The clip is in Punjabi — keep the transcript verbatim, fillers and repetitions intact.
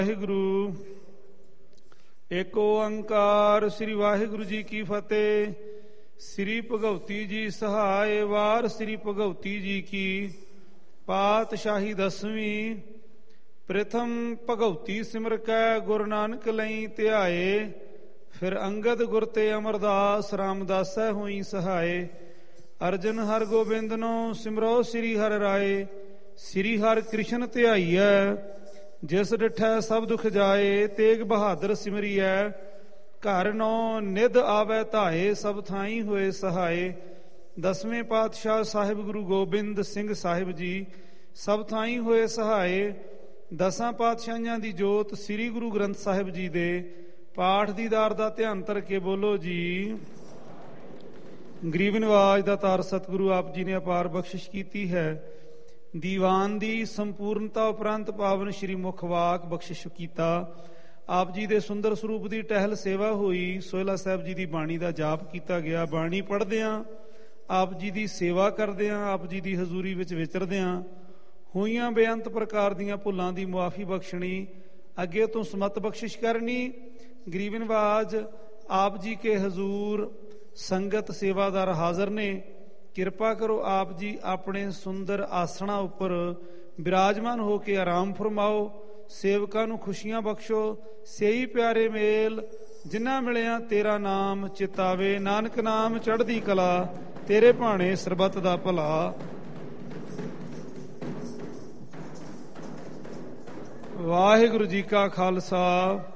ਵਾਹਿਗੁਰੂ। ਏਕ ਓੰਕਾਰ। ਸ੍ਰੀ ਵਾਹਿਗੁਰੂ ਜੀ ਕੀ ਫਤਿਹ। ਸ੍ਰੀ ਭਗਉਤੀ ਜੀ ਸਹਾਇ। ਵਾਰ ਸ੍ਰੀ ਭਗਉਤੀ ਜੀ ਕੀ ਪਾਤਸ਼ਾਹੀ ਦਸਵੀਂ। ਪ੍ਰਥਮ ਭਗਉਤੀ ਸਿਮਰ ਕੈ ਗੁਰੂ ਨਾਨਕ ਲਈ ਧਿਆਏ। ਫਿਰ ਅੰਗਦ ਗੁਰ ਤੇ ਅਮਰਦਾਸ ਰਾਮਦਾਸੈ ਹੋਈ ਸਹਾਏ। ਅਰਜਨ ਹਰ ਗੋਬਿੰਦਨੋ ਸਿਮਰੋ ਸ੍ਰੀ ਹਰਿ ਰਾਏ। ਸ੍ਰੀ ਹਰਿ ਕ੍ਰਿਸ਼ਨ ਧਿਆਈਐ ਜਿਸ ਡਿਠੈ ਸਭ ਦੁਖ ਜਾਏ। ਤੇਗ ਬਹਾਦਰ ਸਿਮਰੀਐ ਘਰ ਨੌ ਨਿਧ ਆਵੈ ਧਾਏ। ਸਭ ਥਾਈ ਹੋਏ ਸਹਾਏ। ਦਸਵੇਂ ਪਾਤਸ਼ਾਹ ਸਾਹਿਬ ਗੁਰੂ ਗੋਬਿੰਦ ਸਿੰਘ ਸਾਹਿਬ ਜੀ ਸਭ ਥਾਈ ਹੋਏ ਸਹਾਏ। ਦਸਾਂ ਪਾਤਸ਼ਾਹੀਆਂ ਦੀ ਜੋਤ ਸ੍ਰੀ ਗੁਰੂ ਗ੍ਰੰਥ ਸਾਹਿਬ ਜੀ ਦੇ ਪਾਠ ਦੀਦਾਰ ਦਾ ਧਿਆਨ ਧਰ ਕੇ ਬੋਲੋ ਜੀ। ਗਰੀਬ ਨਿਵਾਜ ਦਾ ਤਾਰ ਸਤਿਗੁਰੂ ਆਪ ਜੀ ਨੇ ਅਪਾਰ ਬਖਸ਼ਿਸ਼ ਕੀਤੀ ਹੈ। ਦੀਵਾਨ ਦੀ ਸੰਪੂਰਨਤਾ ਉਪਰੰਤ ਪਾਵਨ ਸ਼੍ਰੀ ਮੁਖ ਵਾਕ ਬਖਸ਼ਿਸ਼ ਕੀਤਾ। ਆਪ ਜੀ ਦੇ ਸੁੰਦਰ ਸਰੂਪ ਦੀ ਟਹਿਲ ਸੇਵਾ ਹੋਈ। ਸੋਹਿਲਾ ਸਾਹਿਬ ਜੀ ਦੀ ਬਾਣੀ ਦਾ ਜਾਪ ਕੀਤਾ ਗਿਆ। ਬਾਣੀ ਪੜ੍ਹਦਿਆਂ ਆਪ ਜੀ ਦੀ ਸੇਵਾ ਕਰਦਿਆਂ ਆਪ ਜੀ ਦੀ ਹਜ਼ੂਰੀ ਵਿੱਚ ਵਿਚਰਦਿਆਂ ਹੋਈਆਂ ਬੇਅੰਤ ਪ੍ਰਕਾਰ ਦੀਆਂ ਭੁੱਲਾਂ ਦੀ ਮੁਆਫੀ ਬਖਸ਼ਣੀ, ਅੱਗੇ ਤੋਂ ਸਮਤ ਬਖਸ਼ਿਸ਼ ਕਰਨੀ। ਗਰੀਬ ਨਿਵਾਜ ਆਪ ਜੀ ਕੇ ਹਜ਼ੂਰ ਸੰਗਤ ਸੇਵਾਦਾਰ ਹਾਜ਼ਰ ਨੇ। ਕਿਰਪਾ ਕਰੋ ਆਪ ਜੀ ਆਪਣੇ ਸੁੰਦਰ ਆਸਣਾ ਉੱਪਰ ਬਿਰਾਜਮਾਨ ਹੋ ਕੇ ਆਰਾਮ ਫਰਮਾਓ। ਸੇਵਕਾਂ ਨੂੰ ਖੁਸ਼ੀਆਂ ਬਖਸ਼ੋ। ਸੇਈ ਪਿਆਰੇ ਮੇਲ ਜਿਨ੍ਹਾਂ ਮਿਲਿਆ ਤੇਰਾ ਨਾਮ ਚਿਤਾਵੇ। ਨਾਨਕ ਨਾਮ ਚੜ੍ਹਦੀ ਕਲਾ ਤੇਰੇ ਭਾਣੇ ਸਰਬੱਤ ਦਾ ਭਲਾ। ਵਾਹਿਗੁਰੂ ਜੀ ਕਾ ਖਾਲਸਾ